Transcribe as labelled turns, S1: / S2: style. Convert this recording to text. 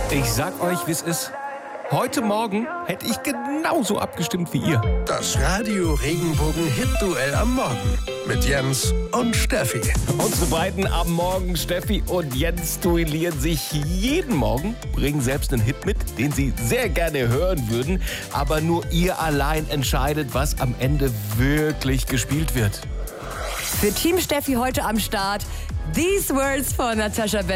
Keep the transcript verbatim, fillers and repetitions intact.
S1: Ich sag euch, wie es ist. Heute Morgen hätte ich genauso abgestimmt wie ihr.
S2: Das Radio Regenbogen Hit-Duell am Morgen mit Jens und Steffi.
S1: Unsere beiden am Morgen, Steffi und Jens, duellieren sich jeden Morgen, bringen selbst einen Hit mit, den sie sehr gerne hören würden. Aber nur ihr allein entscheidet, was am Ende wirklich gespielt wird.
S3: Für Team Steffi heute am Start These Words von Natascha Bedingfield.